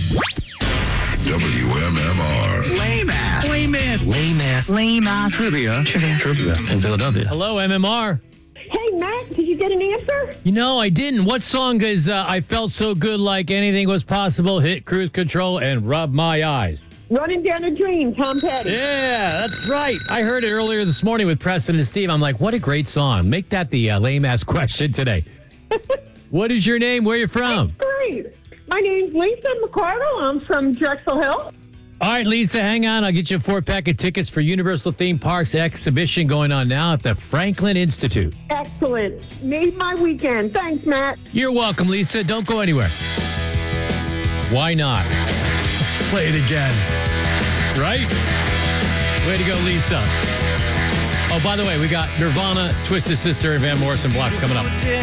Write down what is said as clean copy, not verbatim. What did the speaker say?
WMMR. Lame ass trivia in Philadelphia. Hello, MMR. Hey, Matt, did you get an answer? You know, I didn't. What song is I Felt So Good Like Anything Was Possible, Hit Cruise Control, and Rub My Eyes? Running Down a Dream, Tom Petty. Yeah, that's right. I heard it earlier this morning with Preston and Steve. I'm like, what a great song. Make that the lame-ass question today. What is your name? Where are you from? Great. My name's Lisa McCardle. I'm from Drexel Hill. All right, Lisa, hang on. I'll get you a 4-pack of tickets for Universal Theme Park's exhibition going on now at the Franklin Institute. Excellent. Made my weekend. Thanks, Matt. You're welcome, Lisa. Don't go anywhere. Why not? Play it again. Right? Way to go, Lisa. Oh, by the way, we got Nirvana, Twisted Sister, and Van Morrison blocks coming up.